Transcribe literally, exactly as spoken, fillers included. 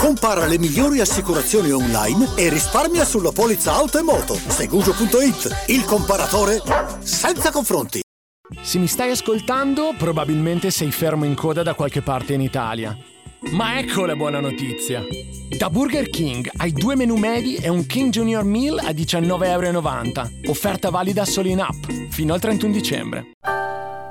Compara le migliori assicurazioni online e risparmia sulla polizza auto e moto. Segugio punto it, il comparatore senza confronti. Se mi stai ascoltando, probabilmente sei fermo in coda da qualche parte in Italia. Ma ecco la buona notizia! Da Burger King hai due menù medi e un King Junior Meal a diciannove e novanta euro. Offerta valida solo in app, fino al trentuno dicembre.